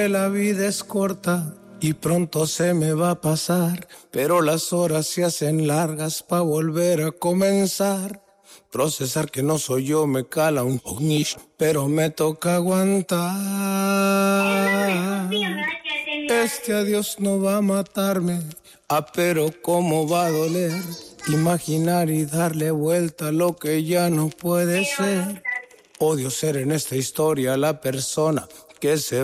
La vida es corta y pronto se me va a pasar, pero las horas se hacen largas pa' volver a comenzar. Procesar que no soy yo me cala un poquillo, pero me toca aguantar. Este adiós no va a matarme, pero cómo va a doler. Imaginar y darle vuelta a lo que ya no puede ser. Odio ser en esta historia la persona que se